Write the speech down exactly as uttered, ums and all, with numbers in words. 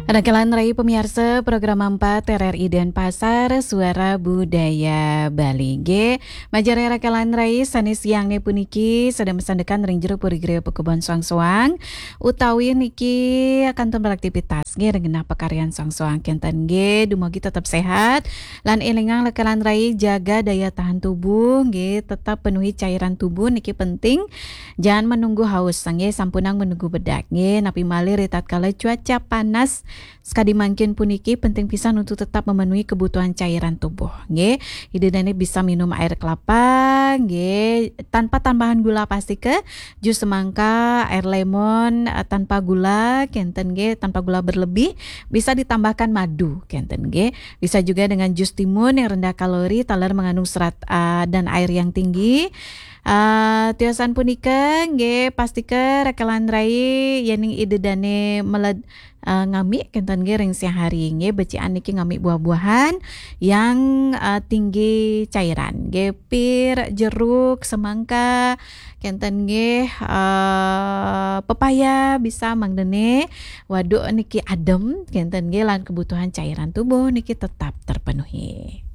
Rakalan Rai pemirsa program empat T R R I Denpasar Suara Budaya Bali G Majare Rakalan Rai sanes siang ne puniki sedang mesandekan ring jero puri gere pekebon soang-soang utawi niki akan beraktivitas ge rengenah pekaryan soang-soang kenten ge dumugi tetap sehat lan elingang Rakalan Rai jaga daya tahan tubuh ge tetap penuhi cairan tubuh niki penting jangan menunggu haus sange sampunang menunggu bedak ge napi malih ritat kala cuaca panas sekadi mangkin puniki penting pisan untuk tetap memenuhi kebutuhan cairan tubuh nggih. Hidedane bisa minum air kelapa nggih tanpa tambahan gula pasti ke jus semangka, air lemon uh, tanpa gula kenten nggih, tanpa gula berlebih, bisa ditambahkan madu kenten nggih. Bisa juga dengan jus timun yang rendah kalori, taler mengandung serat uh, dan air yang tinggi. Uh, tiosan punika nggih pastike Rakalan Rai yening idedane meled uh, ngami kenten nggih ring siang hari nggih becian niki ngami buah-buahan yang uh, tinggi cairan nggih pir, jeruk, semangka kenten nggih uh, pepaya bisa mangdene waduk niki adem kenten nggih lan kebutuhan cairan tubuh niki tetap terpenuhi.